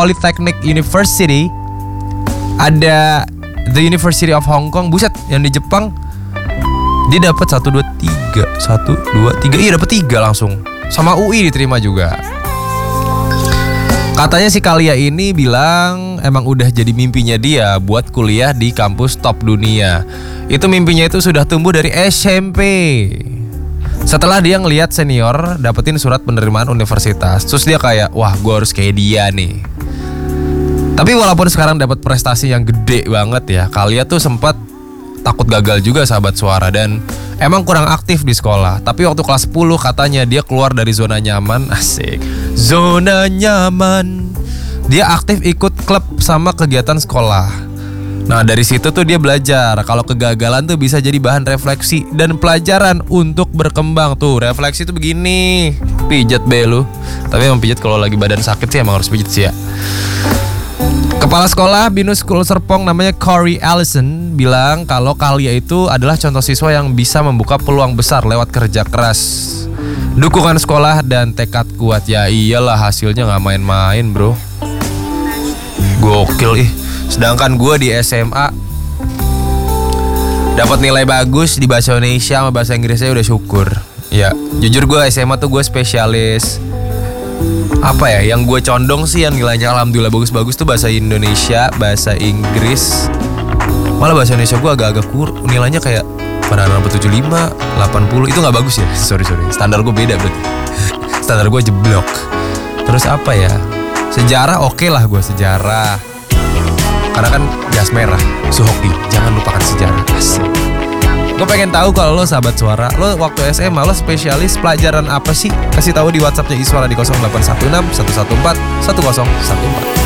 Polytechnic University, ada The University of Hong Kong. Buset, yang di Jepang dia dapat 1 2 3. Iya dapat 3 langsung. Sama UI diterima juga. Katanya si Kalia ini bilang emang udah jadi mimpinya dia buat kuliah di kampus top dunia. Itu mimpinya itu sudah tumbuh dari SMP. Setelah dia ngelihat senior dapetin surat penerimaan universitas, terus dia kayak, wah gue harus kayak dia nih. Tapi walaupun sekarang dapat prestasi yang gede banget ya, Kalia tuh sempat takut gagal juga sahabat suara dan emang kurang aktif di sekolah. Tapi waktu kelas 10 katanya dia keluar dari zona nyaman. Asik, zona nyaman. Dia aktif ikut klub sama kegiatan sekolah. Nah dari situ tuh dia belajar kalau kegagalan tuh bisa jadi bahan refleksi dan pelajaran untuk berkembang. Tuh refleksi tuh begini, pijat be lu. Tapi emang pijat kalau lagi badan sakit sih emang harus pijat sih ya. Kepala sekolah Binus School Serpong namanya Corey Allison bilang kalau Kalia itu adalah contoh siswa yang bisa membuka peluang besar lewat kerja keras, dukungan sekolah dan tekad kuat. Ya iyalah hasilnya gak main-main bro. Gokil ih. Sedangkan gue di SMA dapat nilai bagus di bahasa Indonesia sama bahasa Inggrisnya udah syukur. Ya jujur gue SMA tuh gue spesialis apa ya, yang gue condong sih yang nilainya alhamdulillah bagus-bagus tuh bahasa Indonesia, bahasa Inggris. Malah bahasa Indonesia gue agak-agak nilainya kayak kadang-kadang 75, 80. Itu gak bagus ya, sorry. Standar gue beda berarti. Standar gue jeblok. Terus apa ya, sejarah oke lah gue sejarah. Karena kan gas merah, Suhoki, jangan lupakan sejarah. Asik. Gue pengen tahu kalau lo sahabat suara, lo waktu SMA lo spesialis pelajaran apa sih? Kasih tahu di WhatsAppnya Iswara di 0816 114 1014.